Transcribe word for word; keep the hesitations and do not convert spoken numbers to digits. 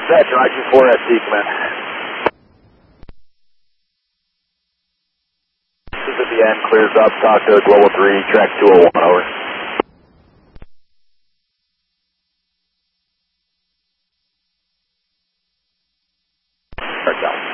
Dispatch, I two four S C, command. This is at the end, clears up, talk to Global three, track two oh one, over. Start down.